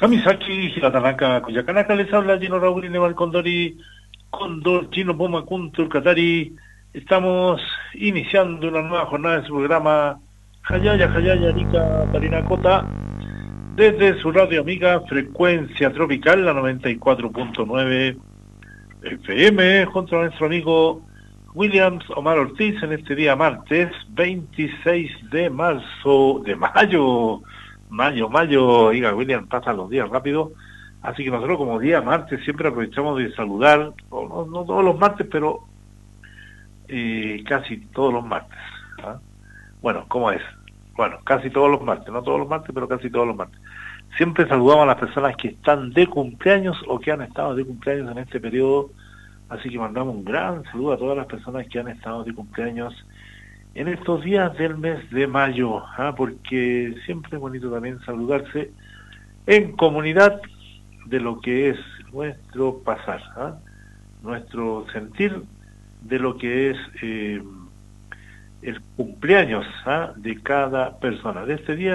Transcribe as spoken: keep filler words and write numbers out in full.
Kamisaki, Hilatanaka, Coyacanaka, les habla Gino Raúl y Neval Condori, Condor, Chino Poma, Kuntur, Katari. Estamos iniciando una nueva jornada de su programa Hayaya, Hayaya, Nika, Tarinacota, desde su radio amiga Frecuencia Tropical, la noventa y cuatro punto nueve F M, junto a nuestro amigo Williams Omar Ortiz en este día martes veintiséis de marzo, de mayo, mayo, mayo, oiga William, pasan los días rápido, así que nosotros como día martes siempre aprovechamos de saludar, no, no, no todos los martes, pero eh, casi todos los martes, ¿ah? Bueno, ¿cómo es? Bueno, casi todos los martes, no todos los martes, pero casi todos los martes. Siempre saludamos a las personas que están de cumpleaños o que han estado de cumpleaños en este periodo. Así que mandamos un gran saludo a todas las personas que han estado de cumpleaños en estos días del mes de mayo, ¿ah? Porque siempre es bonito también saludarse en comunidad de lo que es nuestro pasar, ¿ah? Nuestro sentir de lo que es eh, el cumpleaños, ¿ah? De cada persona. De este día